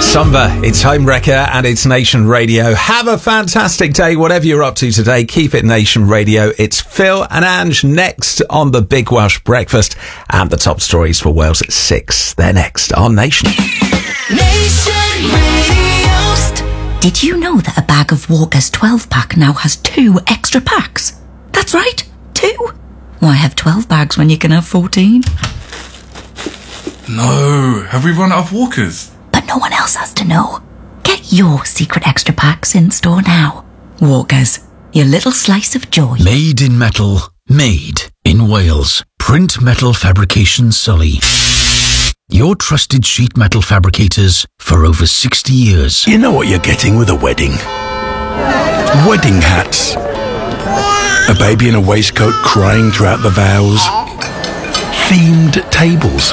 Summer, it's Home Wrecker and it's Nation Radio. Have a fantastic day, whatever you're up to today. Keep it Nation Radio. It's Phil and Ange next on the Big Welsh Breakfast, and the top stories for Wales at 6. They're next on Nation. Nation Radio. Did you know that a bag of Walker's 12-pack now has 2 extra packs? That's right, 2. Why have 12 bags when you can have 14? No, have we run out of Walkers? But no one else has to know. Get your secret extra packs in store now. Walkers, your little slice of joy. Made in metal, made in Wales. Print Metal Fabrication Sully. Your trusted sheet metal fabricators for over 60 years. You know what you're getting with a wedding. Wedding hats. A baby in a waistcoat crying throughout the vows. Themed tables